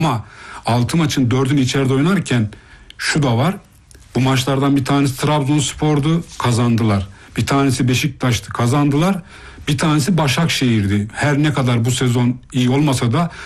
Ama 6 maçın 4'ünü içeride oynarken şu da var. Bu maçlardan bir tanesi Trabzonspor'du, kazandılar. Bir tanesi Beşiktaş'tı, kazandılar. Bir tanesi Başakşehir'di. Her ne kadar bu sezon iyi olmasa da